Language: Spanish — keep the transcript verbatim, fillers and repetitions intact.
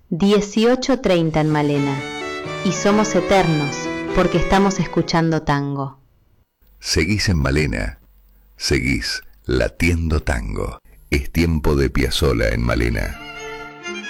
dieciocho treinta en Malena, y somos eternos porque estamos escuchando tango. Seguís en Malena, seguís latiendo tango. Es tiempo de Piazzolla en Malena.